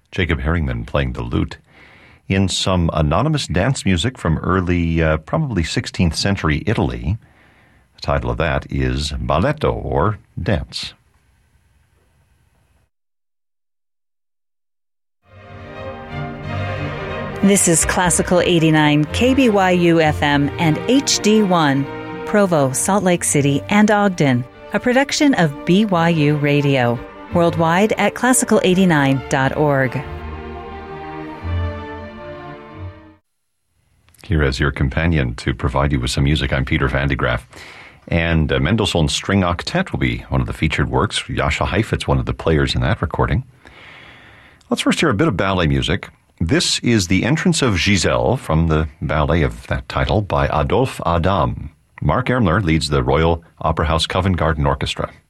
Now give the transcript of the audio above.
Jacob Herringman playing the lute in some anonymous dance music from early, probably 16th century Italy. The title of that is Balletto, or Dance. This is Classical 89 KBYU FM and HD1, Provo, Salt Lake City, and Ogden, a production of BYU Radio. Worldwide at classical89.org. Here as your companion to provide you with some music, I'm Peter Van de Graaff. And Mendelssohn's String Octet will be one of the featured works. Jascha Heifetz, one of the players in that recording. Let's first hear a bit of ballet music. This is the entrance of Giselle from the ballet of that title by Adolphe Adam. Mark Ermler leads the Royal Opera House Covent Garden Orchestra.